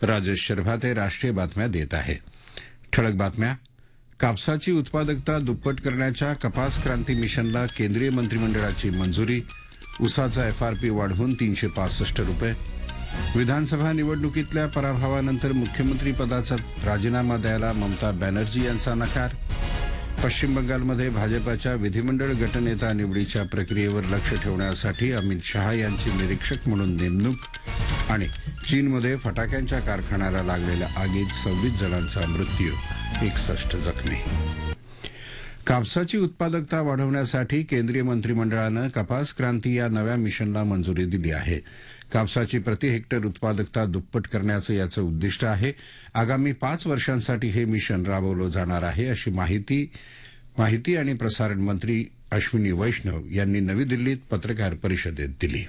राजेश शर्भाते राष्ट्रीय बातम्या देत आहे. ठळक बातम्या. कापसाची उत्पादकता दुप्पट करण्याच्या कपास क्रांती मिशनला केंद्रीय मंत्रिमंडळाची मंजुरी. ऊसाचा एफआरपी वाढवून 365 रुपये. विधानसभा निवडणुकीतल्या पराभवानंतर मुख्यमंत्री पदाचा राजीनामा द्यायला ममता बॅनर्जी यांचा नकार. पश्चिम बंगालमध्ये भाजपाच्या विधिमंडळ गटनेता निवडीच्या प्रक्रियेवर लक्ष ठेवण्यासाठी अमित शहा यांची निरीक्षक म्हणून नेमणूक. आणि चीनमध्ये फटाक्यांच्या कारखान्याला लागलेल्या आगीत 26 जणांचा मृत्यू, 61 जखमी. कापसाची उत्पादकता वाढवण्यासाठी केंद्रीय मंत्रिमंडळानं कपास क्रांती या नव्या मिशनला मंजुरी दिली आहे. कापसाची प्रति हेक्टर उत्पादकता दुप्पट करण्याचं याचं उद्दिष्ट आहे. आगामी 5 वर्षांसाठी हे मिशन राबवलं जाणार आहे, अशी माहिती आणि प्रसारण मंत्री अश्विनी वैष्णव यांनी नवी दिल्लीत पत्रकार परिषदेत दिली.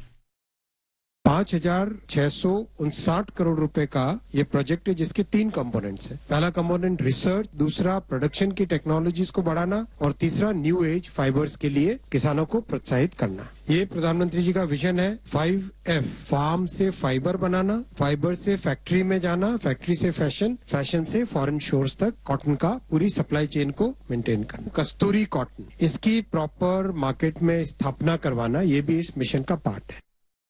5,659 करोड़ रुपए का ये प्रोजेक्ट है, जिसके 3 कंपोनेंट्स हैं. पहला कंपोनेंट रिसर्च, दूसरा प्रोडक्शन की टेक्नोलॉजीज को बढ़ाना और तीसरा न्यू एज फाइबर्स के लिए किसानों को प्रोत्साहित करना. ये प्रधानमंत्री जी का विजन है. 5F, फार्म से फाइबर बनाना, फाइबर से फैक्ट्री में जाना, फैक्ट्री से फैशन, फैशन से फॉरेन शोर्स तक कॉटन का पूरी सप्लाई चेन को मेंटेन करना. कस्तूरी कॉटन, इसकी प्रॉपर मार्केट में स्थापना करवाना, ये भी इस मिशन का पार्ट है.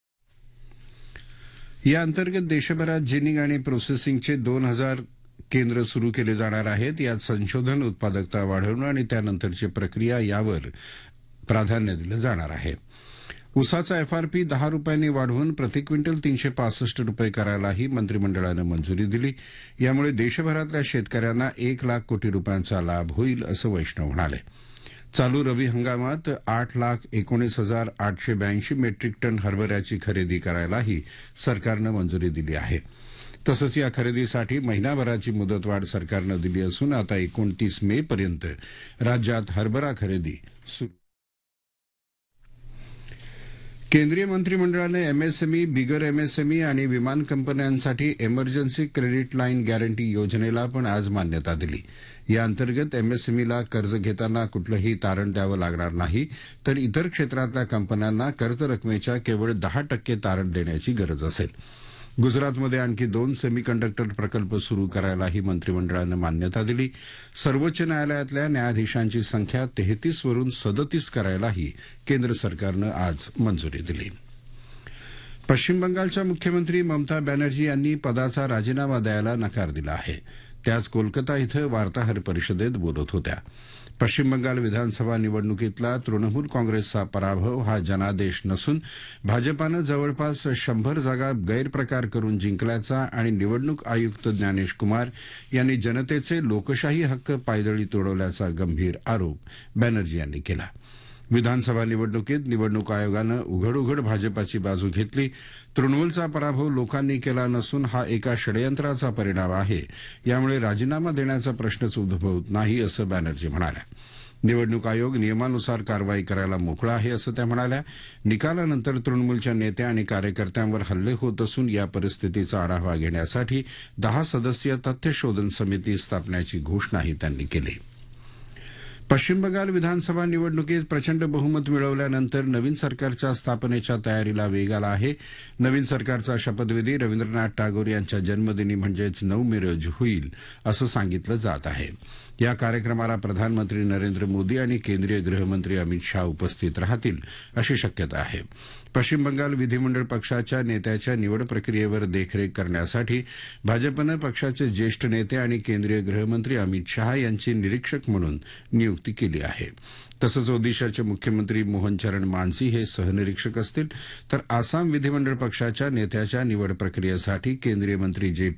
या अंतर्गत देशभरात जिनिंग आणि प्रोसेसिंगचे 2000 केंद्र सुरू केले जाणार आहेत. यात संशोधन, उत्पादकता वाढवणं आणि त्यानंतरची प्रक्रिया यावर प्राधान्य दिलं जाणार आहे. ऊसाचा एफआरपी 10 रुपयांनी वाढवून प्रति क्विंटल 365 रुपये करायलाही मंत्रिमंडळानं मंजुरी दिली. यामुळे देशभरातल्या शेतकऱ्यांना 1 लाख कोटी रुपयांचा लाभ होईल, असं वैष्णव म्हणाले. चालू रबी हंगामात 8,19,882 मेट्रिक टन हरभऱ्याची खरेदी करायलाही सरकारनं मंजुरी दिली आहे. तसंच या खरेदीसाठी महिनाभराची मुदतवाढ सरकारनं दिली असून आता 29 मे पर्यंत राज्यात हरभरा खरेदी सुरू. केंद्रीय मंत्रिमंडळानं एमएसएमई, बिगर एमएसएमई आणि विमान कंपन्यांसाठी एमर्जन्सी क्रेडिट लाईन गॅरंटी योजनेला पण आज मान्यता दिली. या अंतर्गत एमएसएमईला कर्ज घेताना कुठलंही तारण द्यावं लागणार नाही, तर इतर क्षेत्रातल्या कंपन्यांना कर्ज रकमेच्या केवळ 10% तारण देण्याची गरज असेल. गुजरातमध्ये आणखी 2 सेमीकंडक्टर प्रकल्प सुरू करायलाही मंत्रिमंडळानं मान्यता दिली. सर्वोच्च न्यायालयातल्या न्यायाधीशांची संख्या 33 वरून 37 करायलाही केंद्र सरकारनं आज मंजुरी दिली. पश्चिम बंगालच्या मुख्यमंत्री ममता बॅनर्जी यांनी पदाचा राजीनामा द्यायला नकार दिला आहे. त्या आज कोलकाता इथं वार्ताहर परिषदेत बोलत होत्या. पश्चिम बंगाल विधानसभा निवडणुकीतला तृणमूल काँग्रेसचा पराभव हा जनादेश नसून भाजपानं जवळपास 100 जागा गैरप्रकार करून जिंकल्याचा आणि निवडणूक आयुक्त ज्ञानेश कुमार यांनी जनतेचे लोकशाही हक्क पायदळी तोडवल्याचा गंभीर आरोप बॅनर्जी यांनी केला. विधानसभा निवडणुकीत निवडणूक आयोगानं उघड भाजपाची बाजू घेतली. तृणमूलचा पराभव लोकांनी केला नसून हा एका षडयंत्राचा परिणाम आहे. यामुळे राजीनामा देण्याचा प्रश्नच उद्भवत नाही, असं बॅनर्जी म्हणाल्या. निवडणूक आयोग नियमानुसार कारवाई करायला मोकळा आहे, असं त्या म्हणाल्या. निकालानंतर तृणमूलच्या नेत्या आणि कार्यकर्त्यांवर हल्ले होत असून या परिस्थितीचा आढावा घेण्यासाठी 10 सदस्यीय तथ्यशोधन समिती स्थापण्याची घोषणाही त्यांनी केली. पश्चिम बंगाल विधानसभा निवडणुकीत प्रचंड बहुमत मिळवल्यानंतर नवीन सरकारच्या स्थापनेच्या तयारीला वेग आला आहे. नवीन सरकारचा शपथविधी रवींद्रनाथ टागोर यांच्या जन्मदिनी म्हणजेच 9 मे रोजी होईल, असं सांगितलं जात आहे. या कार्यक्रमाला प्रधानमंत्री नरेंद्र मोदी आणि केंद्रीय गृहमंत्री अमित शहा उपस्थित राहतील, अशी शक्यता आहे. पश्चिम बंगाल विधिमंडळ पक्षाच्या नेत्याच्या निवड प्रक्रियेवर देखरेख करण्यासाठी भाजपनं पक्षाचे ज्येष्ठ नेते आणि केंद्रीय गृहमंत्री अमित शहा यांची निरीक्षक म्हणून नियुक्ती केली आहे. तसंच ओदिशाचे मुख्यमंत्री मोहन चरण मांझी हे सहनिरीक्षक असतील, तर आसाम विधिमंडळ पक्षाच्या नेत्याच्या निवड प्रक्रियेसाठी केंद्रीय मंत्री जे